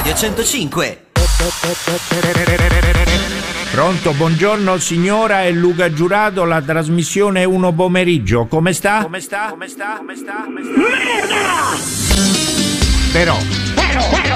Radio 105. Pronto, buongiorno signora, è Luca Giurato, la trasmissione 1 pomeriggio. Come sta? Però